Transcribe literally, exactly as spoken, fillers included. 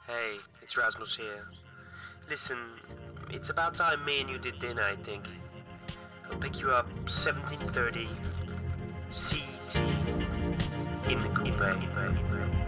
Hey, it's Rasmus here. Listen, it's about time me and you did dinner, I think. I'll pick you up seventeen thirty C T in the coupe.